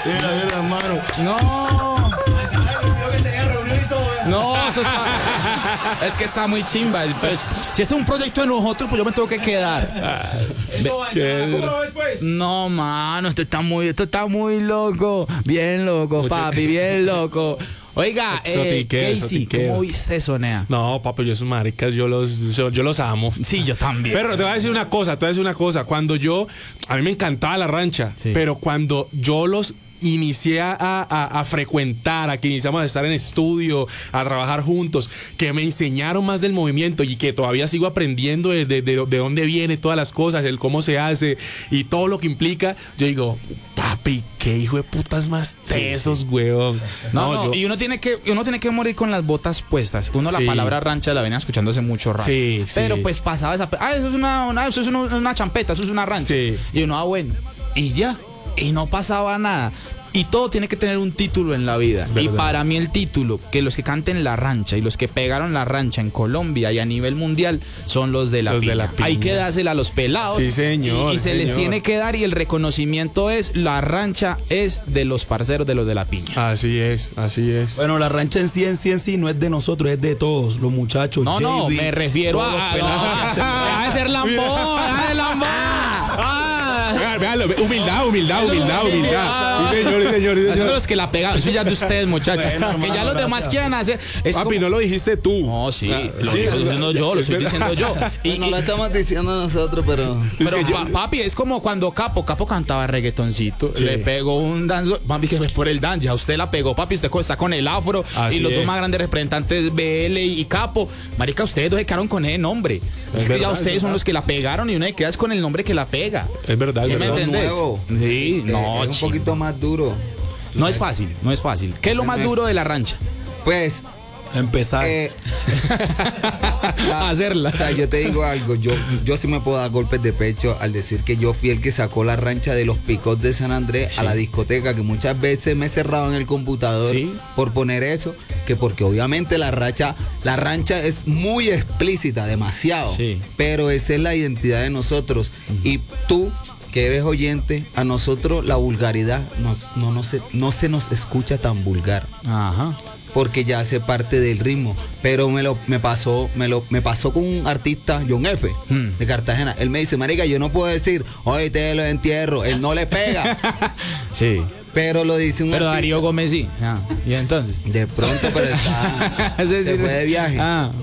Mira, hermano. No. No, eso está, es que está muy chimba. Pero si este es un proyecto de nosotros, pues yo me tengo que quedar. ¿Cómo lo ves, pues? No, mano, esto está muy loco. Bien loco, papi, bien loco. Oiga, Casey, ¿cómo viste eso, Nea? No, papi, yo esos maricas, yo los amo. Sí, yo también. Pero te voy a decir una cosa, Cuando a mí me encantaba la rancha, sí. Pero cuando yo los inicié a frecuentar, a que iniciamos a estar en estudio, a trabajar juntos, que me enseñaron más del movimiento y que todavía sigo aprendiendo de dónde viene todas las cosas, el cómo se hace y todo lo que implica, yo digo, papi, qué hijo de putas más tesos, weón. No, y uno tiene que morir con las botas puestas. Uno la palabra rancha la venía escuchando hace mucho rato. Sí, pero pues pasaba esa... eso es una champeta, eso es una rancha. Sí. Y uno, bueno, y ya. Y no pasaba nada. Y todo tiene que tener un título en la vida. Y para mí el título, que los que canten la rancha y los que pegaron la rancha en Colombia y a nivel mundial son los de la piña. Hay que dársela a los pelados. Sí, señor. Y se les tiene que dar, y el reconocimiento es, la rancha es de los parceros de los de la piña. Así es. Bueno, la rancha en sí no es de nosotros, es de todos, los muchachos. No, me refiero a ser lambón, Véalo, humildad. Sí, señor. Son los que la pegaron. Eso ya es de ustedes, muchachos. Bueno, que ya los demás quieran hacer. Papi, no lo dijiste tú. No, sí. Lo estoy diciendo yo. Y no lo estamos diciendo nosotros, pero papi, es como cuando Capo cantaba reggaetoncito. Sí. Le pegó un danzo. Papi, que fue por el dance. Ya usted la pegó, papi. Usted está con el afro. Así y los dos es. más grandes representantes, BL y Capo. Marica, ustedes dos se quedaron con ese nombre. Es que verdad, ya ustedes son los que la pegaron y uno se queda con el nombre que la pega. Es verdad, ¿Sí me entendés? nuevo. Sí, no, es un poquito más duro. No es fácil. ¿Qué es lo más duro de la rancha? Pues Empezar. Hacerla. O sea, yo te digo algo, yo sí me puedo dar golpes de pecho al decir que yo fui el que sacó la rancha de los picos de San Andrés a la discoteca, que muchas veces me he cerrado en el computador por poner eso, que porque obviamente la rancha es muy explícita, demasiado, pero esa es la identidad de nosotros. Y tú, que eres oyente, a nosotros la vulgaridad no se nos escucha tan vulgar. Ajá. Porque ya hace parte del ritmo. Pero me pasó con un artista, John F, de Cartagena. Él me dice, marica, yo no puedo decir, oye, te lo entierro. Él no le pega. Sí. Pero lo dice un Pero artista. Darío Gómez sí. ¿Y entonces? De pronto, pero está... se fue de viaje.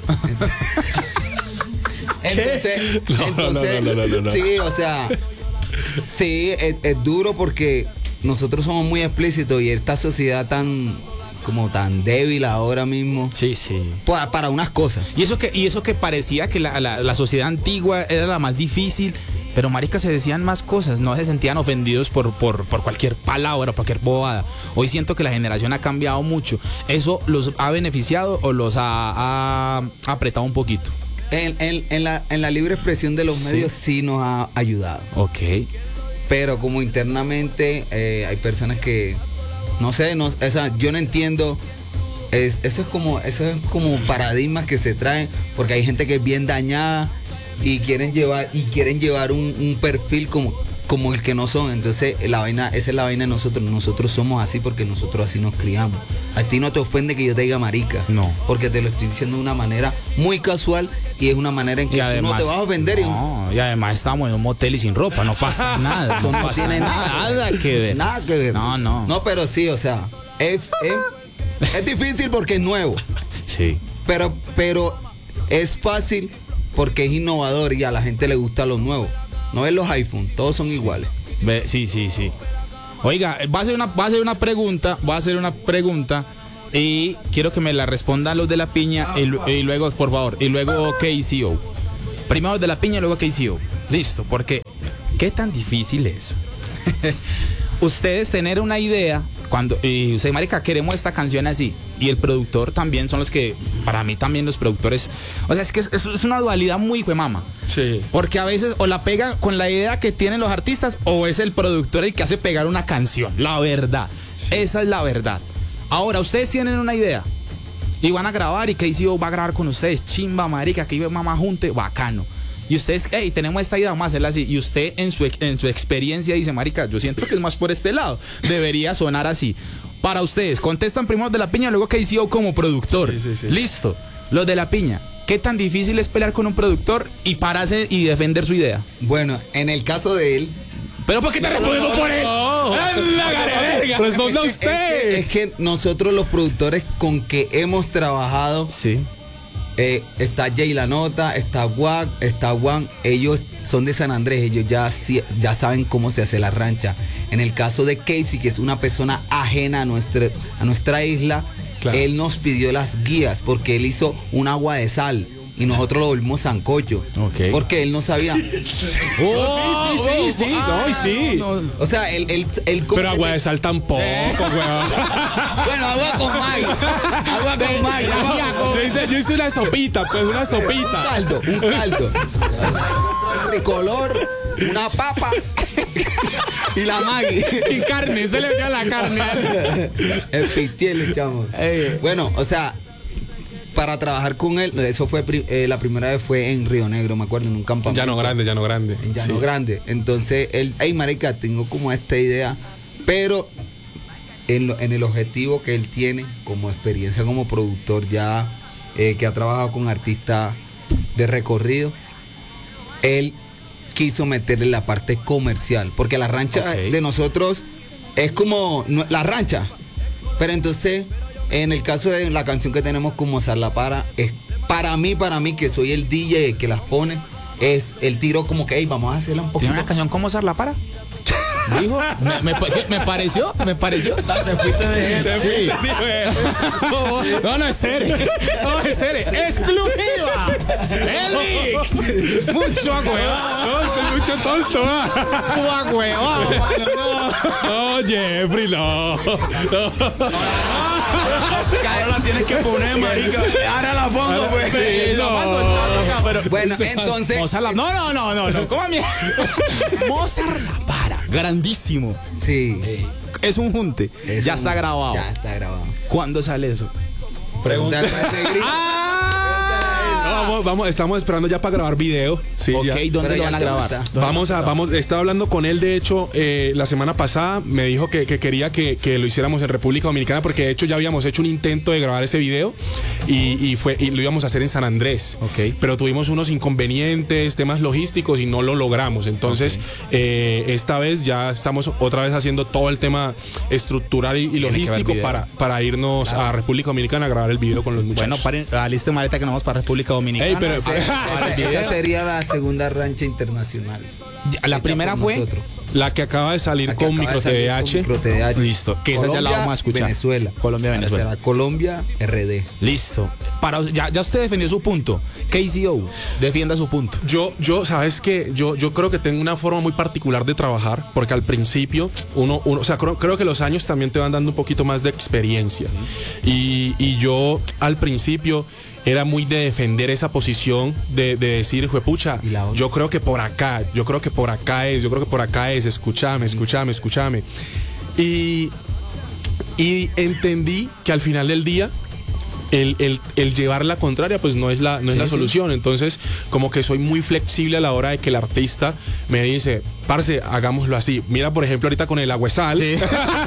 Entonces, No. sí, o sea, sí, es duro porque nosotros somos muy explícitos y esta sociedad tan débil ahora mismo. Sí. Para unas cosas. Y eso que parecía que la sociedad antigua era la más difícil, pero marica, se decían más cosas, no se sentían ofendidos por cualquier palabra, cualquier bobada. Hoy siento que la generación ha cambiado mucho. ¿Eso los ha beneficiado o los ha apretado un poquito? En la libre expresión de los medios sí nos ha ayudado. Ok. Pero como internamente hay personas que no sé, yo no entiendo. Eso es como paradigmas que se traen, porque hay gente que es bien dañada y quieren llevar un perfil como el que no son. Entonces esa es la vaina de nosotros somos así porque nosotros así nos criamos. A ti no te ofende que yo te diga marica, no, porque te lo estoy diciendo de una manera muy casual y es una manera en que además, tú no te vas a ofender. Y además estamos en un motel y sin ropa, no pasa nada. Eso no tiene nada que ver. Nada que ver. No, pero sí, o sea, es difícil porque es nuevo. Sí. Pero es fácil porque es innovador y a la gente le gusta lo nuevo. No es los iPhone, todos son iguales. Sí. Oiga, voy a hacer una pregunta y quiero que me la respondan los de la piña y luego, por favor, y luego KCO. Primero los de la piña y luego KCO. Listo, porque ¿qué tan difícil es ustedes tener una idea y usted, marica, queremos esta canción así, y el productor también son los que, para mí también los productores, o sea, es que es una dualidad muy mama. Sí. Porque a veces o la pega con la idea que tienen los artistas o es el productor el que hace pegar una canción, la verdad. Sí. Esa es la verdad. Ahora, ustedes tienen una idea y van a grabar y KCO va a grabar con ustedes, chimba, marica, que iba mamá junte, bacano. y ustedes, hey, tenemos esta idea, vamos a hacerla así, y usted en su experiencia dice, marica, yo siento que es más por este lado, debería sonar así. Para ustedes, contestan primero de la piña, luego KCO como productor. Sí. Listo, los de la piña. ¿Qué tan difícil es pelear con un productor y pararse y defender su idea? Bueno, en el caso de él... ¿Pero por qué te respondemos por él? Responda usted. Es que nosotros los productores con que hemos trabajado... Sí. Está Jay La Nota, está Wack, está Juan. Ellos son de San Andrés, ellos ya saben cómo se hace la rancha. En el caso de Casey, que es una persona ajena a nuestra isla, claro, él nos pidió las guías porque él hizo un agua de sal y nosotros lo volvimos sancocho. Okay. Porque él no sabía. Sí. O sea, él pero agua de sal tampoco, weón. Bueno, agua con maíz. Agua con maíz. Yo hice una sopita, pues una sopita. Un caldo. Tricolor, una papa y la Maggi. Sin carne, se le dio la carne. El pitiel le echamos. Bueno, o sea, para trabajar con él, eso fue la primera vez fue en Río Negro, me acuerdo, en un campamento. Llano Grande. En Llano Grande. Entonces, él, hey, marica, tengo como esta idea, pero en el objetivo que él tiene, como experiencia como productor ya, que ha trabajado con artistas de recorrido, él quiso meterle la parte comercial, porque la rancha de nosotros es como la rancha, pero entonces en el caso de la canción que tenemos con Mozart La Para, es para mí que soy el DJ que las pone, es el tiro como que, hey, vamos a hacerla un poquito. ¿Tiene una canción con Mozart La Para? Dijo, me pareció. Te fuiste de eso. Sí. No, es serio. Exclusiva. El mix. Mucho agüevado. Mucho tonto, Mucho agüevado. No, Jeffrey, no. Ahora la tienes que poner, marica. Ahora la pongo, pues. Sí, no. Bueno, entonces. Mozart no. ¿Cómo a mí? Mozart La Para. Grandísimo. Sí. Es un junte. Ya está grabado. Ya está grabado. ¿Cuándo sale eso? Pregunta. Vamos, estamos esperando ya para grabar video. Sí, ok, ya. ¿dónde Pero lo ya van a grabar? Estaba hablando con él, de hecho, la semana pasada me dijo que quería que lo hiciéramos en República Dominicana, porque de hecho ya habíamos hecho un intento de grabar ese video y lo íbamos a hacer en San Andrés. Ok. Pero tuvimos unos inconvenientes, temas logísticos y no lo logramos. Entonces, esta vez ya estamos otra vez haciendo todo el tema estructural y logístico para irnos a República Dominicana a grabar el video con los muchachos. Bueno, aliste maleta que nos vamos para República Dominicana. Ey, pero Esa sería la segunda rancha internacional. La primera fue la que acaba de salir con Micro TDH. Listo, que esa ya la vamos a escuchar. Venezuela. Colombia. Será Colombia RD. Listo. Ya usted defendió su punto. KCO, defienda su punto. Yo sabes que yo creo que tengo una forma muy particular de trabajar, porque al principio uno o sea, creo que los años también te van dando un poquito más de experiencia. Y yo al principio era muy de defender esa posición de decir, juepucha, yo creo que por acá es, escúchame. Y entendí que al final del día el llevar la contraria pues no es la solución. Entonces como que soy muy flexible a la hora de que el artista me dice, parce, hagámoslo así. Mira, por ejemplo, ahorita con el agua sal. Sí.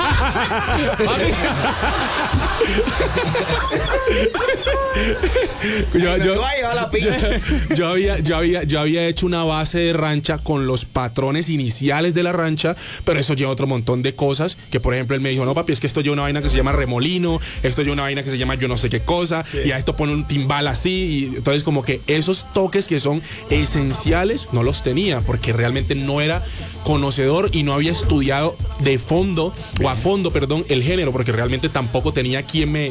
Yo había hecho una base de rancha con los patrones iniciales de la rancha, pero eso lleva otro montón de cosas que, por ejemplo, él me dijo, no, papi, es que esto lleva una vaina que se llama remolino, esto lleva una vaina que se llama yo no sé qué cosa, y a esto pone un timbal así, y entonces como que esos toques que son esenciales no los tenía, porque realmente no era conocedor y no había estudiado de fondo, o a fondo, perdón, el género, porque realmente tampoco tenía quien me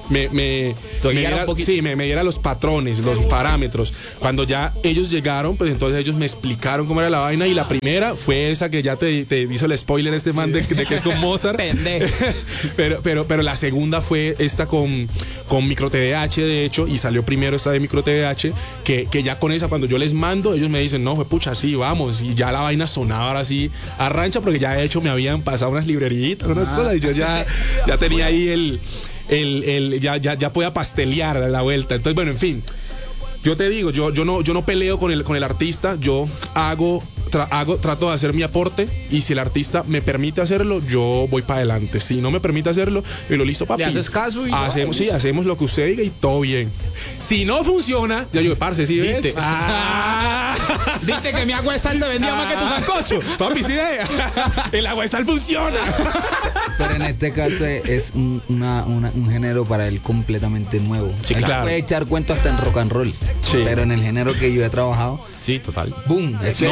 diera los patrones, los parámetros. Cuando ya ellos llegaron, pues entonces ellos me explicaron cómo era la vaina, y la primera fue esa que ya te hizo el spoiler este man de que es con Mozart. pero la segunda fue esta con Micro TDH, de hecho, y salió primero esta de Micro TDH, que ya con esa, cuando yo les mando, ellos me dicen, no, pucha, sí, vamos, y ya la vaina sonaba ahora sí a rancha, porque ya de hecho me habían pasado unas libreritas, unas cosas, y yo ya tenía ahí ya podía pastelear a la vuelta. Entonces, bueno, en fin, Yo te digo, yo no peleo con el artista, yo trato de hacer mi aporte y si el artista me permite hacerlo, yo voy para adelante. Si no me permite hacerlo, y lo listo, papi. Le haces caso y hacemos lo que usted diga y todo bien. Si no funciona, ya yo, parce, ¿sí ves? Viste que mi agua de sal se vendía más que tu sancocho. Papi, sí, el agua de sal funciona. Pero en este caso es un género para él completamente nuevo. Sí, él claro. puede echar cuento hasta en rock and roll. Sí. Pero en el género que yo he trabajado, Sí, total. boom. Eso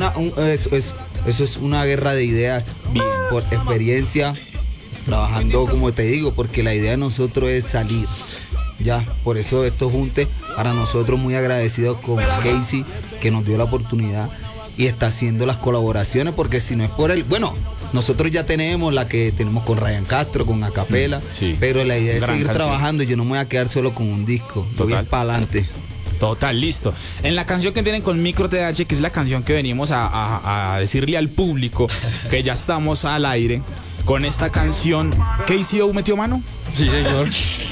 es una guerra de ideas por experiencia, trabajando como te digo, porque la idea de nosotros es salir. Ya, por eso estos juntes, para nosotros muy agradecidos con Casey, que nos dio la oportunidad y está haciendo las colaboraciones, porque si no es por él, bueno, nosotros ya tenemos la que tenemos con Ryan Castro, con Acapela, Sí. pero la idea es Gran seguir canción. trabajando y yo no me voy a quedar solo con un disco, voy Total. para adelante. Total, listo. En la canción que tienen con Micro TDH, que es la canción que venimos a decirle al público que ya estamos al aire, con esta canción, ¿KCO metió mano? Sí, señor.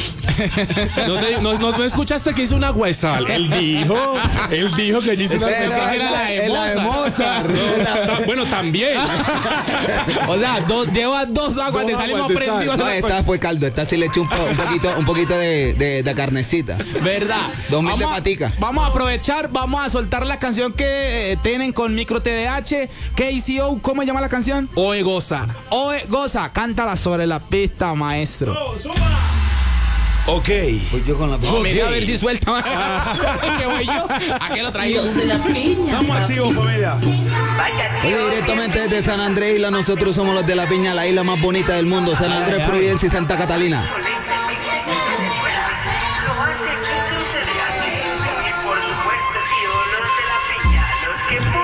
¿No escuchaste que hizo una agua de sal? Él dijo que yo hice una agua de sal. Era la de Mozart. Bueno, también. O sea, lleva dos aguas de sal y no aguas de aprendió. sal. No, esta fue caldo, esta sí le eché un poquito de carnecita. ¿Verdad? 2000 de patica. Vamos a aprovechar, vamos a soltar la canción que tienen con Micro TDH. KCO, ¿cómo se llama la canción? Oe goza. Oe, goza, cántala sobre la pista, maestro. Ok. Pues yo con la Mire a ver si suelta. ¿Qué voy yo? ¿A qué lo traigo? Estamos activos, familia. Oye, directamente desde San Andrés Isla, nosotros somos los de La Piña, la isla más bonita del mundo, San Andrés, Providencia y Santa Catalina.